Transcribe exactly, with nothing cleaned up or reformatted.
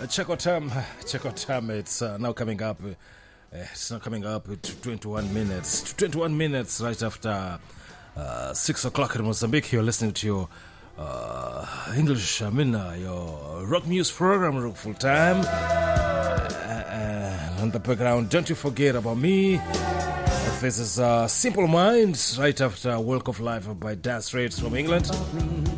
Check out time. Check out time. It's uh, now coming up. Uh, it's now coming up to twenty-one minutes. twenty-one minutes right after uh, six o'clock in Mozambique. You're listening to your uh, English, I mean, uh, your rock news program, Rock Full Time. Uh, on the background, don't you forget about me. This is uh, Simple Minds right after Walk of Life by Dire Straits from England.